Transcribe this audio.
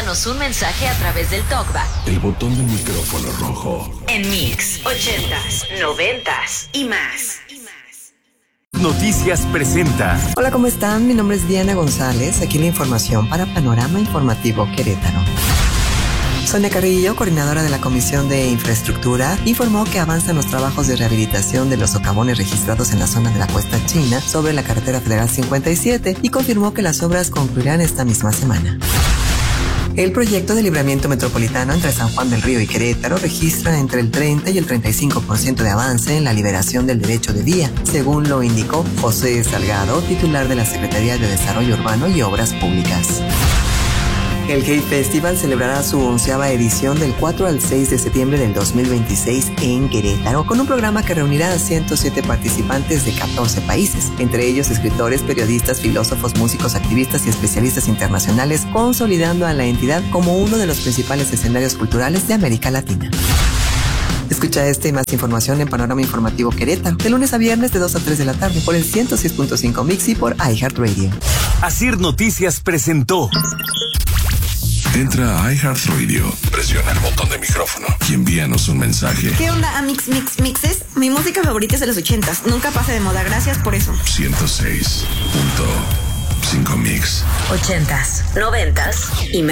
envíanos un mensaje a través del talkback. El botón del micrófono rojo. En Mix 80s, 90s y más. Noticias presenta. Hola, ¿cómo están? Mi nombre es Diana González. Aquí la información para Panorama Informativo Querétaro. Sonia Carrillo, coordinadora de la Comisión de Infraestructura, informó que avanzan los trabajos de rehabilitación de los socavones registrados en la zona de la Cuesta China sobre la carretera federal 57 y confirmó que las obras concluirán esta misma semana. El proyecto de libramiento metropolitano entre San Juan del Río y Querétaro registra entre el 30 y el 35% de avance en la liberación del derecho de vía, según lo indicó José Salgado, titular de la Secretaría de Desarrollo Urbano y Obras Públicas. El Hate Festival celebrará su 11ª edición del 4 al 6 de septiembre del 2026 en Querétaro, con un programa que reunirá a 107 participantes de 14 países, entre ellos escritores, periodistas, filósofos, músicos, activistas y especialistas internacionales, consolidando a la entidad como uno de los principales escenarios culturales de América Latina. Escucha esta y más información en Panorama Informativo Querétaro, de lunes a viernes de 2 a 3 de la tarde por el 106.5 Mix y por iHeartRadio. Asir Noticias presentó. Entra a iHeartRadio, presiona el botón de micrófono y envíanos un mensaje. ¿Qué onda, Mixes? Mi música favorita es de los 80s. Nunca pasa de moda. Gracias por eso. 106.5 Mix. 80s, 90s y más.